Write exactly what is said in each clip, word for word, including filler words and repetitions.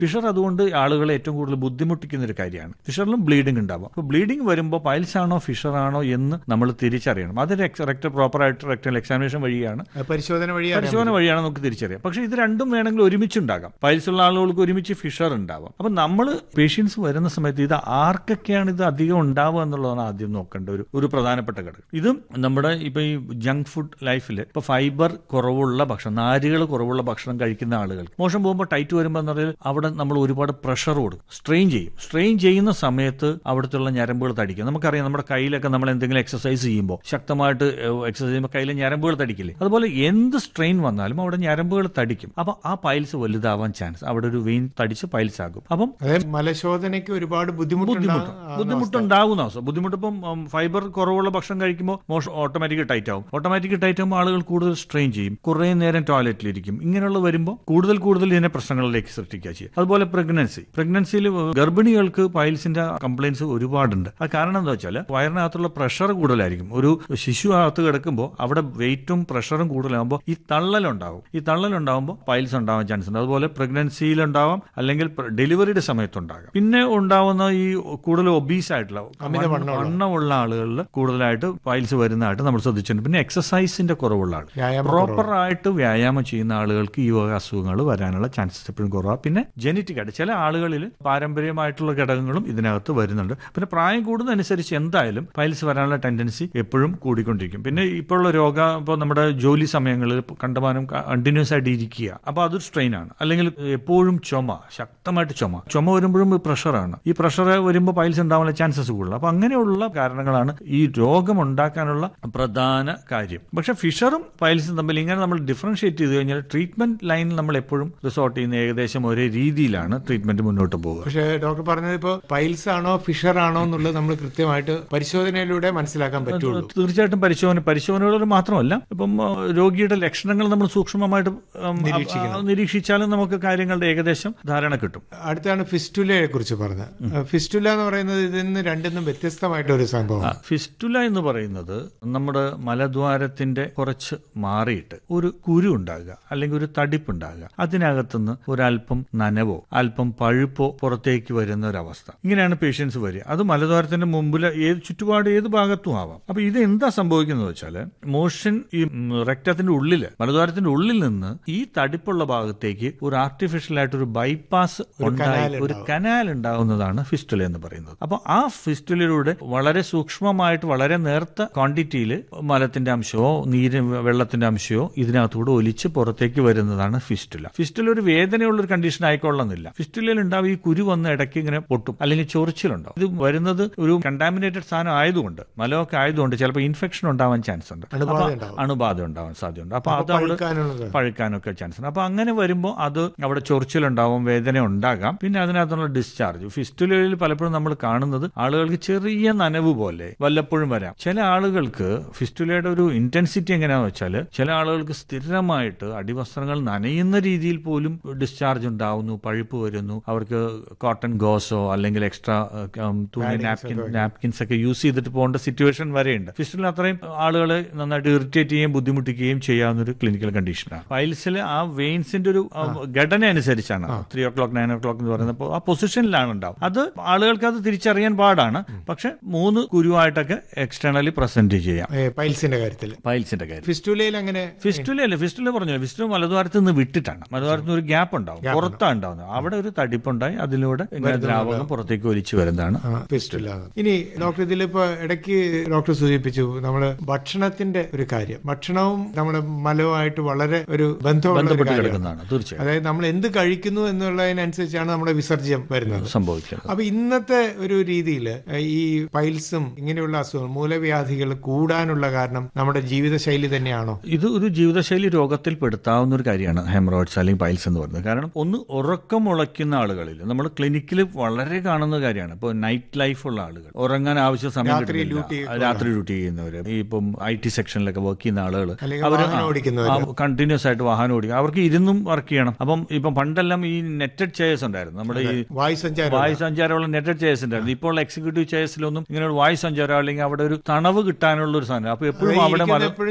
Fisher അതുകൊണ്ട് ആളുകളെ ഏറ്റവും കൂടുതൽ ബുദ്ധിമുട്ടിക്കുന്ന ഒരു കാര്യമാണ്. ഫിഷറിലും ബ്ലീഡിംഗ് ഉണ്ടാവും. അപ്പോൾ ബ്ലീഡിംഗ് വരുമ്പോൾ പൈൽസ് ആണോ ഫിഷർ ആണോ എന്ന് നമ്മൾ തിരിച്ചറിയണം. അത് റെക്ടൽ പ്രോപ്പറായിട്ട് റെക്ടൽ എക്സാമിനേഷൻ വഴിയാണ്, പരിശോധന വഴിയാണ് പരിശോധന വഴിയാണ് നമുക്ക് തിരിച്ചറിയാം. പക്ഷേ ഇത് രണ്ടും വേണമെങ്കിൽ ഒരുമിച്ചുണ്ടാകാം. പൈൽസ് ഉള്ള ആളുകൾക്ക് ഒരുമിച്ച് ഫിഷർ ഉണ്ടാവാം. അപ്പം നമ്മൾ പേഷ്യൻസ് വരുന്ന സമയത്ത് ഇത് ആർക്കൊക്കെയാണ് ഇത് അധികം ഉണ്ടാവുക എന്നുള്ളതാണ് ആദ്യം നോക്കേണ്ട ഒരു ഒരു പ്രധാനപ്പെട്ട ഘടകം. ഇതും നമ്മുടെ ഇപ്പൊ ഈ ജങ്ക് ഫുഡ് ലൈഫിൽ ഇപ്പൊ ഫൈബർ കുറവുള്ള ഭക്ഷണം, നാരുകൾ കുറവുള്ള ഭക്ഷണം കഴിക്കുന്ന ആളുകൾ മോശം പോകുമ്പോൾ ടൈറ്റ് വരുമ്പോൾ എന്ന് പറഞ്ഞാൽ അവിടെ നമ്മൾ ഒരുപാട് പ്രഷർ കൊടുക്കും, സ്ട്രെയിൻ ചെയ്യും. സ്ട്രെയിൻ ചെയ്യുന്ന സമയത്ത് അവിടുത്തെ ഞരമ്പുകൾ തടിക്കും. നമുക്കറിയാം നമ്മുടെ കയ്യിലൊക്കെ നമ്മൾ എന്തെങ്കിലും എക്സസൈസ് ചെയ്യുമ്പോൾ, ശക്തമായിട്ട് എക്സസൈസ് ചെയ്യുമ്പോൾ കയ്യിലെ ഞരമ്പുകൾ തടിക്കില്ലേ, അതുപോലെ എന്ത് സ്ട്രെയിൻ വന്നാലും അവിടെ ഞരമ്പുകൾ തടിക്കും. അപ്പൊ ആ പൈൽസ് വലുതാവാൻ ചാൻസ്, അവിടെ ഒരു വെയിൻ തടിച്ച് പൈൽസ് ആകും. അപ്പം മലശോധനയ്ക്ക് ഒരുപാട് ബുദ്ധിമുട്ട് ബുദ്ധിമുട്ടുണ്ടാകുന്ന അവസ്ഥ. ബുദ്ധിമുട്ടിപ്പം ഫൈബർ കുറവുള്ള ഭക്ഷണം കഴിക്കുമ്പോൾ മോശം ഓട്ടോമാറ്റിക് ടൈറ്റ് ആവും. ഓട്ടോമാറ്റിക് ടൈറ്റ് ആകുമ്പോൾ ആളുകൾ കൂടുതൽ സ്ട്രെയിൻ ചെയ്യും, കുറേ നേരം ടോയ്ലറ്റിലിരിക്കും. ഇങ്ങനെയുള്ള വരുമ്പോൾ കൂടുതൽ കൂടുതൽ ഇതിനെ പ്രശ്നങ്ങളിലേക്ക് സൃഷ്ടിക്കുക ചെയ്യും. അതുപോലെ പ്രഗ്നൻസി പ്രഗ്നൻസിയിൽ ഗർഭിണികൾക്ക് പൈൽസിന്റെ കംപ്ലയിൻസ് ഒരുപാടുണ്ട്. അത് കാരണം എന്താ വെച്ചാൽ വയറിനകത്തുള്ള പ്രഷർ കൂടുതലായിരിക്കും. ഒരു ശിശു അകത്ത് കിടക്കുമ്പോൾ അവിടെ വെയിറ്റും പ്രഷറും കൂടുതലാകുമ്പോൾ ഈ തള്ളലുണ്ടാവും. ഈ തള്ളലുണ്ടാകുമ്പോൾ പൈൽസ് ഉണ്ടാവാൻ ചാൻസ് ഉണ്ട്. അതുപോലെ പ്രഗ്നൻസിയിലുണ്ടാവാം, അല്ലെങ്കിൽ ഡെലിവറിയുടെ സമയത്തുണ്ടാകാം. പിന്നെ ഉണ്ടാവുന്ന ഈ കൂടുതൽ ഒബീസ് ആയിട്ടുള്ള വണ്ണമുള്ള ആളുകളിൽ കൂടുതലായിട്ട് പൈൽസ് വരുന്നതായിട്ട് നമ്മൾ ശ്രദ്ധിച്ചിട്ടുണ്ട്. പിന്നെ എക്സസൈസിന്റെ കുറവുള്ള ആൾ, പ്രോപ്പറായിട്ട് വ്യായാമം ചെയ്യുന്ന ആളുകൾക്ക് ഈ വക അസുഖങ്ങൾ വരാനുള്ള ചാൻസസ് എപ്പോഴും കുറവാണ്. പിന്നെ ജനറ്റിക് ആയിട്ട് ചില ആളുകളിൽ പാരമ്പര്യമായിട്ടുള്ള ഘടകങ്ങളും ഇതിനകത്ത് വരുന്നുണ്ട്. പിന്നെ പ്രായം കൂടുന്നതനുസരിച്ച് എന്തായാലും പൈൽസ് വരാനുള്ള ടെൻഡൻസി എപ്പോഴും കൂടിക്കൊണ്ടിരിക്കും. പിന്നെ ഇപ്പോഴുള്ള രോഗം ഇപ്പോൾ നമ്മുടെ ജോലി സമയങ്ങളിൽ കണ്ടമാനം കണ്ടിന്യൂസ് ആയിട്ട് ഇരിക്കുക, അപ്പോൾ അതൊരു സ്ട്രെയിൻ ആണ്. അല്ലെങ്കിൽ എപ്പോഴും ചുമ, ശക്തമായിട്ട് ചുമ ചുമ വരുമ്പോഴും പ്രഷറാണ്. ഈ പ്രഷർ വരുമ്പോൾ പൈൽസ് ഉണ്ടാവാനുള്ള ചാൻസസ് കൂടുതൽ. അപ്പൊ അങ്ങനെയുള്ള കാരണങ്ങളാണ് ഈ രോഗം ഉണ്ടാക്കാനുള്ള പ്രധാന കാര്യം. പക്ഷെ ഫിഷറും പൈൽസും തമ്മിൽ ഇങ്ങനെ നമ്മൾ ഡിഫറൻഷിയേറ്റ് ചെയ്ത് കഴിഞ്ഞാൽ ട്രീറ്റ്മെന്റ് ലൈനിൽ നമ്മൾ എപ്പോഴും റിസോർട്ട് ചെയ്യുന്ന ഏകദേശം ഒരേ രീതിയിലാണ് ട്രീറ്റ്മെന്റ് മുന്നോട്ട് പോകുക. പക്ഷേ ഡോക്ടർ പറഞ്ഞത് ഇപ്പോൾ പൈൽസ് ആണോ ഫിഷർ ആണോ എന്നുള്ളത് നമ്മൾ കൃത്യമായിട്ട് പരിശോധനയിലൂടെ മനസ്സിലാക്കാൻ പറ്റുള്ളൂ. തീർച്ചയായിട്ടും പരിശോധന പരിശോധനകളിൽ മാത്രമല്ല, ഇപ്പം രോഗിയുടെ ലക്ഷണങ്ങൾ നമ്മൾ സൂക്ഷ്മമായിട്ട് നിരീക്ഷിച്ചാലും നമുക്ക് കാര്യങ്ങളുടെ ഏകദേശം ധാരണ കിട്ടും. അടുത്താണ് ഫിസ്റ്റുലയെ കുറിച്ച് പറഞ്ഞത്. ഫിസ്റ്റുല എന്ന് പറയുന്നത് ഇതിന് രണ്ടിനും വ്യത്യസ്തമായിട്ട് ഒരു സംഭവം. ഫിസ്റ്റുല എന്ന് പറയുന്നത് നമ്മുടെ മലദ്വാരത്തിന്റെ കുറച്ച് മാറിയിട്ട് ഒരു കുരു ഉണ്ടാകുക, അല്ലെങ്കിൽ ഒരു തടിപ്പ് ഉണ്ടാകുക, അതിനകത്തുനിന്ന് ഒരല്പം നനവോ അല്പം പഴുപ്പോ പുറത്തേക്ക് വരുന്ന ഒരവസ്ഥ. ഇങ്ങനെയാണ് പേഷ്യൻസ് വരിക. അത് മലദ്വാരത്തിന്റെ മുമ്പിൽ ഏത് ചുറ്റുപാട് ഏത് ഭാഗത്തും ആവാം. അപ്പൊ ഇത് എന്താ സംഭവിക്കുന്നത് വെച്ചാൽ മോഷൻ ഈ റെക്ടത്തിന്റെ ഉള്ളില്, മലദ്വാരത്തിന്റെ ഉള്ളിൽ നിന്ന് ഈ തടിപ്പുള്ള ഭാഗത്തേക്ക് ഒരു ആർട്ടിഫിഷ്യൽ ആയിട്ട് ഒരു ബൈപ്പാസ് ഉണ്ടായി ഒരു കനാൽ ഉണ്ടാകുന്നതാണ് ഫിസ്റ്റുല എന്ന് പറയുന്നത്. അപ്പൊ ആ ഫിസ്റ്റുലയിലൂടെ വളരെ സൂക്ഷ്മമായിട്ട് വളരെ നേർത്ത ക്വാണ്ടിറ്റിയിൽ മലത്തിന്റെ അംശമോ നീര് വെള്ളത്തിന്റെ അംശമോ ഇതിനകത്തൂടെ ഒലിച്ച് പുറത്തേക്ക് വരുന്നതാണ് ഫിസ്റ്റുല. ഫിസ്റ്റുല ഒരു വേദനയുള്ള ഒരു കണ്ടീഷൻ ആയിക്കൊള്ളുന്നില്ല. ഫിസ്റ്റുലയിൽ ഉണ്ടാവും ഈ കുരു വന്ന് ഇടയ്ക്ക് ഇങ്ങനെ പൊട്ടും, അല്ലെങ്കിൽ ചൊറിച്ചിലുണ്ടാവും. ഇത് വരുന്നത് ഒരു കണ്ടാമിനേറ്റഡ് സാധനം ആയതുകൊണ്ട്, മലമൊക്കെ ആയതുകൊണ്ട് ചിലപ്പോൾ ഇൻഫെക്ഷൻ ഉണ്ടാവാൻ ചാൻസ് ഉണ്ട്, അണുബാധ ഉണ്ടാവാൻ സാധ്യതയുണ്ട്. അപ്പൊ അത് അവിടെ പഴുക്കാനൊക്കെ ചാൻസ് ഉണ്ട്. അപ്പൊ അങ്ങനെ വരുമ്പോൾ അത് അവിടെ ചൊറിച്ചിലുണ്ടാവും, വേദന ഉണ്ടാകാം. പിന്നെ അതിനകത്തുള്ള ഡിസ്ചാർജ് ഫിസ്റ്റുലയിൽ പലപ്പോഴും നമ്മൾ കാണുന്നത് ആളുകൾക്ക് ചെറിയ നനവ് പോലെ വല്ലപ്പോഴും വരാം. ചില ആളുകൾക്ക് ഫിസ്റ്റുലയുടെ ഒരു ഇന്റൻസിറ്റി എങ്ങനെയാണെന്ന് വെച്ചാൽ ചില ആളുകൾക്ക് സ്ഥിരമായിട്ട് അടിവസ്ത്രങ്ങൾ നനയുന്ന രീതിയിൽ പോലും ഡിസ്ചാർജ് ഉണ്ടാവുന്നു, പഴുപ്പ് വരുന്നു. അവർക്ക് കോട്ടൺ ഗോസോ അല്ലെങ്കിൽ എക്സ്ട്രാ തുണി നാപ്കിൻ നാപ്കിൻസ് ഒക്കെ യൂസ് ചെയ്തിട്ട് പോകേണ്ട സിറ്റുവേഷൻ വരെയുണ്ട്. ഫിസ്റ്റുല അത്രയും ആളുകളെ നന്നായിട്ട് ഇറിറ്റേറ്റ് ചെയ്യുകയും ബുദ്ധിമുട്ടിക്കുകയും ചെയ്യാവുന്ന ഒരു ക്ലിനിക്കൽ കണ്ടീഷനാണ്. പൈൽസിൽ ആ വെയിൻസിന്റെ ഒരു ഘടന അനുസരിച്ചാണ് ത്രീ ഓ ക്ലോക്ക് നയൻ ഓ ക്ലോക്ക് എന്ന് പറയുന്നത് ആ പൊസിഷനിലാണ് ഉണ്ടാവും. അത് ആളുകൾക്ക് അത് തിരിച്ചറിയാൻ പാടാണ്. പക്ഷെ മൂന്ന് കുരുവായിട്ടൊക്കെ എക്സ്റ്റേണലി പ്രസന്റ് ചെയ്യാം പൈൽസിന്റെ കാര്യത്തിൽ. പൈൽസിന്റെ കാര്യം ഫിസ്റ്റുലയിൽ അങ്ങനെ ഫിസ്റ്റുലല്ല ഫിസ്റ്റുല പറഞ്ഞു ഫിസ്റ്റുല മലദ്വാരത്ത് നിന്ന് വിട്ടിട്ടാണ്. മലദ്വാരത്തിന് ഒരു ഗ്യാപ്പ് ഉണ്ടാവും, പുറത്താണ് ഉണ്ടാവുന്നത്. അവിടെ ഒരു തടിപ്പുണ്ടായി അതിലൂടെ ദ്രാവകം പുറത്തേക്ക് ഒലിച്ചു വരുന്നതാണ് ഫിസ്റ്റുല. ഇനി ഡോക്ടർ ഇതിലിപ്പോ ഇടയ്ക്ക് ഡോക്ടർ സൂചിപ്പിച്ചു നമ്മള് ഭക്ഷണത്തിന്റെ ഒരു കാര്യം. ഭക്ഷണവും നമ്മുടെ മലവുമായിട്ട് വളരെ ഒരു ബന്ധപ്പെട്ട് കിടക്കുന്നതാണ്. തീർച്ചയായും. അതായത് നമ്മൾ എന്ത് കഴിക്കുന്നു എന്നുള്ളതിനനുസരിച്ചാണ് നമ്മുടെ വിസർജ്യം വരുന്നത്, സംഭവിക്കുന്നത്. അപ്പൊ ഇന്നത്തെ ഒരു രീതിയിൽ ഈ പൈൽസും ഇങ്ങനെയുള്ള അസുഖങ്ങൾ മൂലവ്യാധികൾ കൂടാനുള്ള കാരണം നമ്മുടെ ജീവിതശൈലി തന്നെയാണോ? ഇത് ഒരു ജീവിതശൈലി രോഗത്തിൽ പെടുത്താവുന്ന ഒരു കാര്യമാണ് ഹെമറോയിഡ്സ് അല്ലെങ്കിൽ പൈൽസ് എന്ന് പറയുന്നത്. കാരണം ഒന്ന് ഉറക്കം ഉളയ്ക്കുന്ന ആളുകളിൽ നമ്മൾ ക്ലിനിക്കിൽ വളരെ കാണുന്ന കാര്യമാണ്. ഇപ്പോൾ നൈറ്റ് ലൈഫ് ഉള്ള ആളുകൾ, ഉറങ്ങാൻ ആവശ്യ സമയം കിട്ടുന്നില്ല, രാത്രി ഡ്യൂട്ടി ചെയ്യുന്നവര്, ഇപ്പം ഐ ടി സെക്ഷനിലൊക്കെ വർക്ക് ചെയ്യുന്ന ആളുകൾ, അവർ കണ്ടിന്യൂസ് ആയിട്ട് വാഹനം ഓടിക്കുക, അവർക്ക് ഇരുന്നും വർക്ക് ചെയ്യണം. അപ്പം ഇപ്പം പണ്ടെല്ലാം ഈ നെറ്റഡ് ചെയർസ് ഉണ്ടായിരുന്നു, നമ്മുടെ ഈ വായു സഞ്ചാരമുള്ള നെറ്റഡ് ചെയർസ് ഉണ്ടായിരുന്നു. ഇപ്പോൾ എക്സിക്യൂട്ടീവ് ചെയർസിലൊന്നും ഇങ്ങനെ ഒരു വായു സഞ്ചാരം അല്ലെങ്കിൽ അവിടെ ഒരു തണവ് കിട്ടാനുള്ള ഒരു സാധനം. അപ്പൊ എപ്പോഴും അവിടെ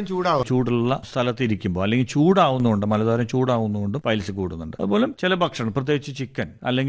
ചൂടുള്ള സ്ഥലത്ത് ഇരിക്കുമ്പോൾ അല്ലെങ്കിൽ ചൂടാവുന്നതുകൊണ്ട് മലദ്വാരം ചൂടാവുന്നതുകൊണ്ട് പൈൽസ് കൂടുന്നുണ്ട്. അതുപോലെ ചില ഭക്ഷണം പ്രത്യേകിച്ച് ചിക്കൻ അല്ലെങ്കിൽ